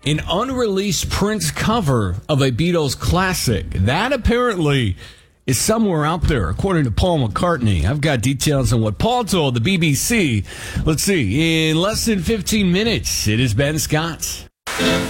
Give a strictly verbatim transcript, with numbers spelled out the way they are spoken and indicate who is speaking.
Speaker 1: an unreleased Prince cover of a Beatles classic. That apparently is somewhere out there, according to Paul McCartney. I've got details on what Paul told the B B C. Let's see. In less than fifteen minutes, it is Ben Scott.